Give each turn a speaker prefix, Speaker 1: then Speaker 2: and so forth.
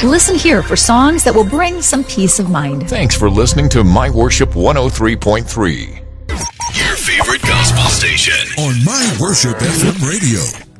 Speaker 1: Listen here for songs that will bring some peace of mind.
Speaker 2: Thanks for listening to My Worship 103.3.
Speaker 3: Your favorite gospel station
Speaker 4: on My Worship FM Radio.